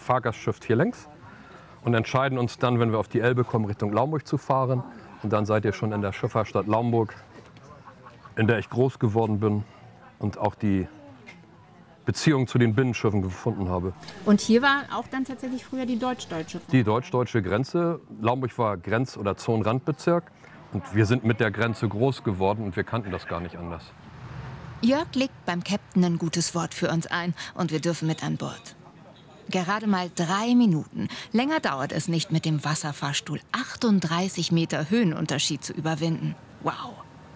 Fahrgastschiff hier längs und entscheiden uns dann, wenn wir auf die Elbe kommen, Richtung Laumburg zu fahren. Und dann seid ihr schon in der Schifffahrtsstadt Laumburg, in der ich groß geworden bin und auch die Beziehung zu den Binnenschiffen gefunden habe. Und hier war auch dann tatsächlich früher die deutsch-deutsche Grenze? Die deutsch-deutsche Grenze. Laumburg war Grenz- oder Zonenrandbezirk. Und wir sind mit der Grenze groß geworden und wir kannten das gar nicht anders. Jörg legt beim Captain ein gutes Wort für uns ein und wir dürfen mit an Bord. Gerade mal 3 Minuten. Länger dauert es nicht, mit dem Wasserfahrstuhl 38 Meter Höhenunterschied zu überwinden. Wow!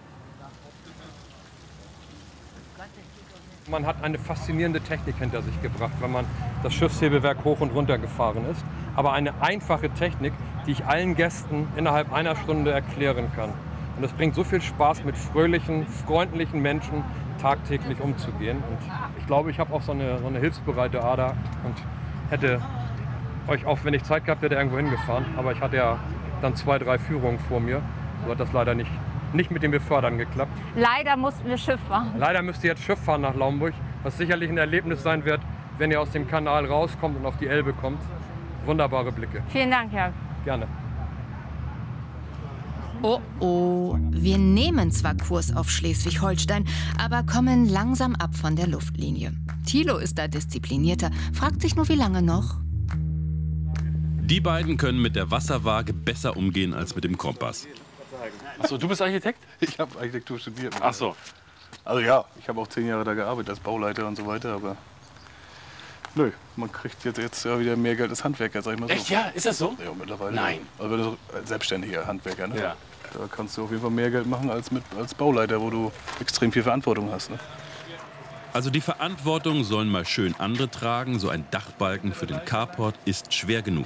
Man hat eine faszinierende Technik hinter sich gebracht, wenn man das Schiffshebewerk hoch und runter gefahren ist. Aber eine einfache Technik, die ich allen Gästen innerhalb einer Stunde erklären kann. Und es bringt so viel Spaß, mit fröhlichen, freundlichen Menschen tagtäglich umzugehen. Und ich glaube, ich habe auch so eine hilfsbereite Ader und hätte euch auch, wenn ich Zeit gehabt hätte, irgendwo hingefahren. Aber ich hatte ja dann 2, 3 Führungen vor mir. So hat das leider nicht mit dem Befördern geklappt. Leider mussten wir Schiff fahren. Leider müsst ihr jetzt Schiff fahren nach Laumburg, was sicherlich ein Erlebnis sein wird, wenn ihr aus dem Kanal rauskommt und auf die Elbe kommt. Wunderbare Blicke. Vielen Dank, Jörg. Gerne. Oh oh, wir nehmen zwar Kurs auf Schleswig-Holstein, aber kommen langsam ab von der Luftlinie. Thilo ist da disziplinierter, fragt sich nur, wie lange noch? Die beiden können mit der Wasserwaage besser umgehen als mit dem Kompass. Achso, du bist Architekt? Ich habe Architektur studiert. Ach so. Also ja, ich habe auch 10 Jahre da gearbeitet als Bauleiter und so weiter, aber nö, man kriegt jetzt ja wieder mehr Geld als Handwerker, sag ich mal so. Echt, ja? Ist das so? Ja, mittlerweile. Nein. Also wenn du so selbstständiger Handwerker, ne? Ja. Da kannst du auf jeden Fall mehr Geld machen als Bauleiter, wo du extrem viel Verantwortung hast. Ne? Also die Verantwortung sollen mal schön andere tragen. So ein Dachbalken für den Carport ist schwer genug.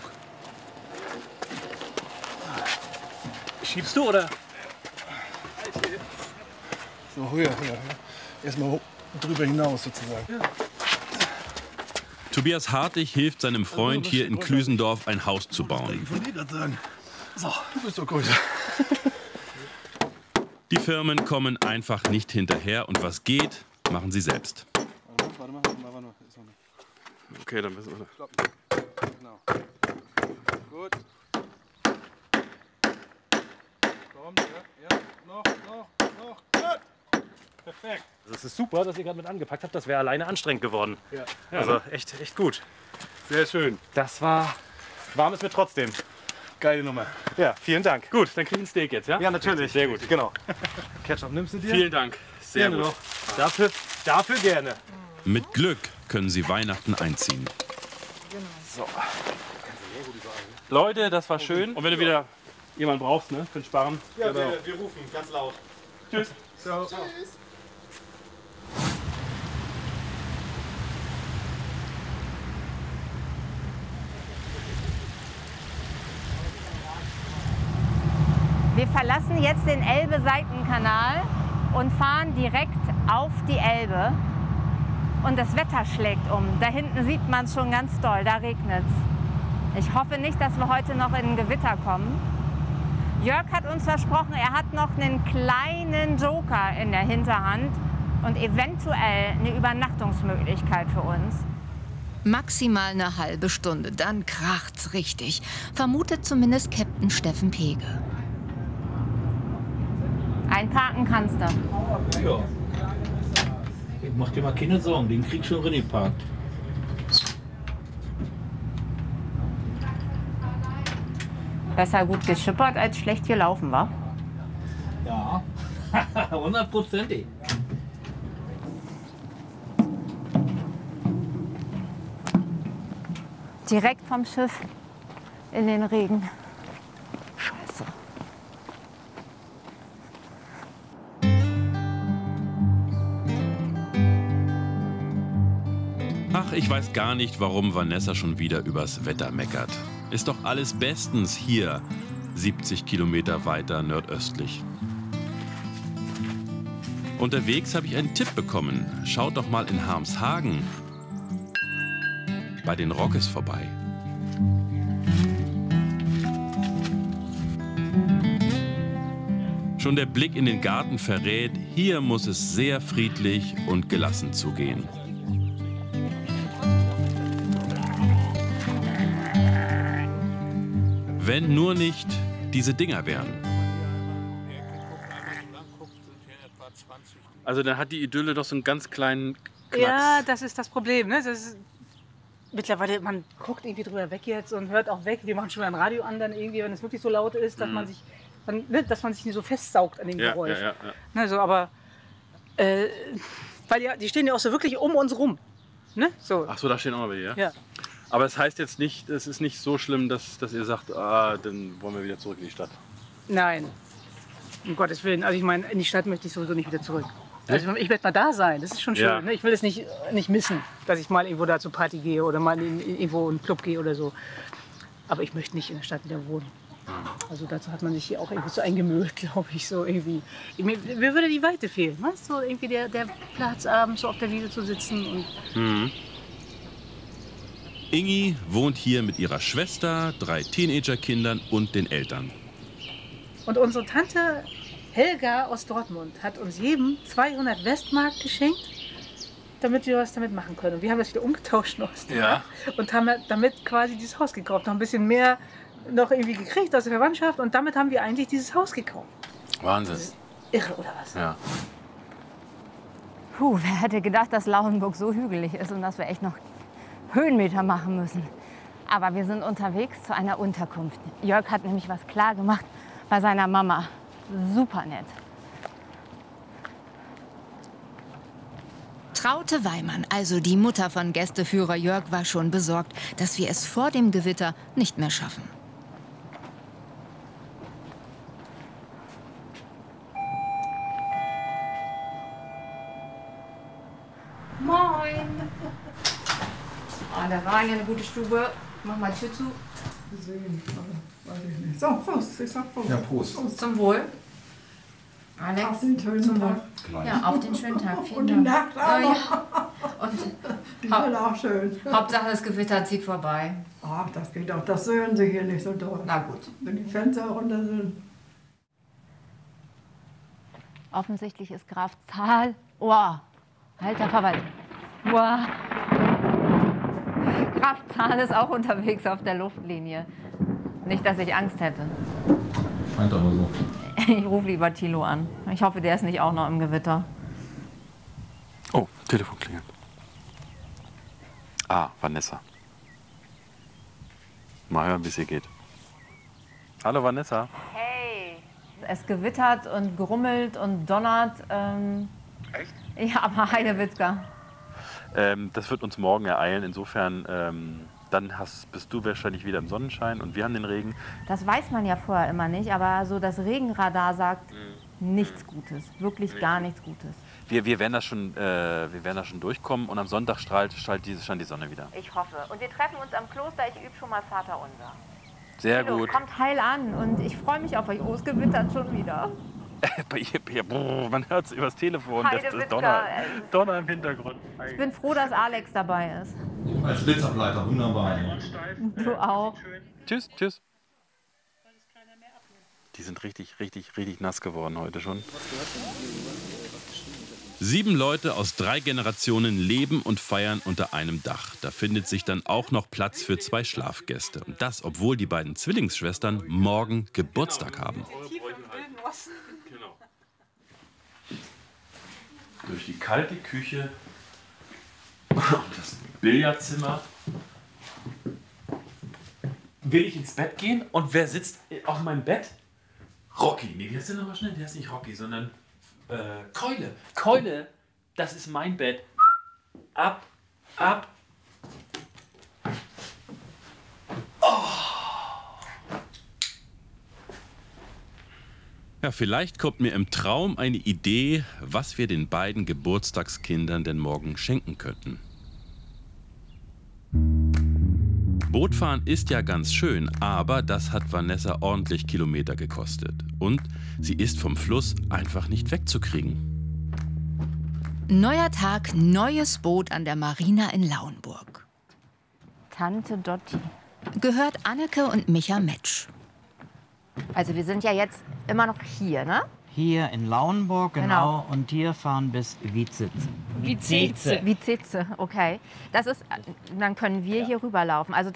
Schiebst du, oder? So, höher. Erstmal drüber hinaus sozusagen. Ja. Tobias Hartig hilft seinem Freund hier in Klüsendorf ein Haus zu bauen. So, du bist doch größer. Die Firmen kommen einfach nicht hinterher und was geht, machen sie selbst. Warte mal. Okay, dann müssen wir. Stopp. Genau. Gut. Kommt, ja. Noch. Gut. Perfekt. Das ist super, dass ihr gerade mit angepackt habt. Das wäre alleine anstrengend geworden. Ja. Also echt gut. Sehr schön. Das war. Warm ist mir trotzdem. Geile Nummer. Ja, vielen Dank. Gut, dann krieg ich ein Steak jetzt, ja? Ja, natürlich. Sehr gut, genau. Ketchup nimmst du dir? Vielen Dank. Sehr Gerne gut. doch. Dafür gerne. Mit Glück können sie Weihnachten einziehen. So. Leute, das war schön. Und wenn du wieder jemanden brauchst, ne, für den Sparen. Ja, genau. wir rufen ganz laut. Tschüss. So. Tschüss. Wir verlassen jetzt den Elbe-Seitenkanal und fahren direkt auf die Elbe. Und das Wetter schlägt um. Da hinten sieht man es schon ganz doll, da regnet es. Ich hoffe nicht, dass wir heute noch in ein Gewitter kommen. Jörg hat uns versprochen, er hat noch einen kleinen Joker in der Hinterhand und eventuell eine Übernachtungsmöglichkeit für uns. Maximal eine halbe Stunde, dann kracht's richtig. Vermutet zumindest Captain Steffen Pege. Einparken kannst du. Ja. Mach dir mal keine Sorgen, den kriegst du schon reingeparkt. Besser gut geschippert als schlecht gelaufen, wa? Ja, 100%. Direkt vom Schiff in den Regen. Scheiße. Ach, ich weiß gar nicht, warum Vanessa schon wieder übers Wetter meckert. Ist doch alles bestens hier, 70 Kilometer weiter nordöstlich. Unterwegs habe ich einen Tipp bekommen. Schaut doch mal in Harmshagen bei den Rockes vorbei. Schon der Blick in den Garten verrät, hier muss es sehr friedlich und gelassen zugehen. Wenn nur nicht diese Dinger wären. Also dann hat die Idylle doch so einen ganz kleinen Knacks. Ja, das ist das Problem. Ne? Das ist mittlerweile, man guckt irgendwie drüber weg jetzt und hört auch weg. Wir machen schon mal ein Radio an, dann irgendwie, wenn es wirklich so laut ist, dass man sich, dass man sich nicht so festsaugt an dem Geräusch. Ja. Ne, so, aber weil ja, die stehen ja auch so wirklich um uns rum. Ne? So. Ach so, da stehen auch noch welche, ja? Ja. Aber es heißt jetzt nicht, es ist nicht so schlimm, dass ihr sagt, dann wollen wir wieder zurück in die Stadt. Nein, um Gottes Willen. Also ich meine, in die Stadt möchte ich sowieso nicht wieder zurück. Also ich werde mal da sein, das ist schon schön. Ja. Ne? Ich will es nicht missen, dass ich mal irgendwo da zur Party gehe oder mal irgendwo in einen Club gehe oder so. Aber ich möchte nicht in der Stadt wieder wohnen. Also dazu hat man sich hier auch irgendwie so eingemüllt, glaube ich, so irgendwie. Mir würde die Weite fehlen, weißt du? So irgendwie der Platz abends so auf der Wiese zu sitzen. Und Ingi wohnt hier mit ihrer Schwester, 3 Teenagerkindern und den Eltern. Und unsere Tante Helga aus Dortmund hat uns jedem 200 Westmark geschenkt, damit wir was damit machen können. Und wir haben das wieder umgetauscht noch und haben damit quasi dieses Haus gekauft. Noch ein bisschen mehr noch irgendwie gekriegt aus der Verwandtschaft und damit haben wir eigentlich dieses Haus gekauft. Wahnsinn. Das ist irre, oder was? Ja. Puh, wer hätte gedacht, dass Lauenburg so hügelig ist und dass wir echt noch Höhenmeter machen müssen. Aber wir sind unterwegs zu einer Unterkunft. Jörg hat nämlich was klar gemacht bei seiner Mama. Super nett. Traute Weimann, also die Mutter von Gästeführer Jörg, war schon besorgt, dass wir es vor dem Gewitter nicht mehr schaffen. Moin! Da war ja eine gute Stube. Mach mal die Tür zu. So, Prost. Ich sag Prost. Ja, Prost. Zum Wohl. Alex, Auf den schönen zum Wohl. Tag. Ja, auf den schönen Tag. Vielen Und die Dank. Nacht auch noch. Ja. Und Die sind auch schön. Hauptsache das Gewitter zieht vorbei. Ach, das geht auch. Das hören Sie hier nicht so doll. Na gut. Wenn die Fenster runter sind. Offensichtlich ist Graf Zahl. Wow. Alter Verwalter. Wow. Graf Zahl ist auch unterwegs auf der Luftlinie. Nicht, dass ich Angst hätte. Scheint aber so. Ich rufe lieber Thilo an. Ich hoffe, der ist nicht auch noch im Gewitter. Oh, Telefon klingelt. Vanessa. Mal hören, wie es hier geht. Hallo Vanessa. Hey. Es gewittert und grummelt und donnert. Echt? Ja, aber Heidewitzka. Das wird uns morgen ereilen. Insofern, dann bist du wahrscheinlich wieder im Sonnenschein und wir haben den Regen. Das weiß man ja vorher immer nicht, aber so das Regenradar sagt nichts Gutes. Wirklich gar nichts Gutes. Wir werden das schon durchkommen und am Sonntag strahlt die Sonne wieder. Ich hoffe. Und wir treffen uns am Kloster. Ich übe schon mal Vaterunser. Sehr Thilo, gut. kommt heil an und ich freue mich auf euch. Oh, es gewittert schon wieder. Man hört es übers Telefon. Das ist Heidewitzka. Donner im Hintergrund. Ich bin froh, dass Alex dabei ist. Als Blitzableiter, wunderbar. Du auch. Tschüss. Die sind richtig nass geworden heute schon. 7 Leute aus 3 Generationen leben und feiern unter einem Dach. Da findet sich dann auch noch Platz für 2 Schlafgäste. Und das, obwohl die beiden Zwillingsschwestern morgen Geburtstag haben. Durch die kalte Küche und das Billardzimmer. Will ich ins Bett gehen? Und wer sitzt auf meinem Bett? Rocky. Nee, wie heißt der nochmal schnell? Der ist nicht Rocky, sondern Keule. Keule, das ist mein Bett. Ab. Ja, vielleicht kommt mir im Traum eine Idee, was wir den beiden Geburtstagskindern denn morgen schenken könnten. Bootfahren ist ja ganz schön, aber das hat Vanessa ordentlich Kilometer gekostet. Und sie ist vom Fluss einfach nicht wegzukriegen. Neuer Tag, neues Boot an der Marina in Lauenburg. Tante Dotti. Gehört Anneke und Micha Metsch. Also wir sind ja jetzt immer noch hier, ne? Hier in Lauenburg, genau. Und hier fahren bis Vizice. Vizice, okay. Das ist, dann können wir hier rüberlaufen. Also